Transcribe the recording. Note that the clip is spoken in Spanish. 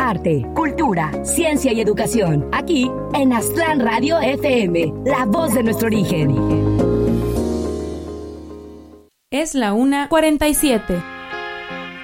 arte, cultura, ciencia y educación. Aquí en Aztlán Radio FM, la voz de nuestro origen. Es la 1:47.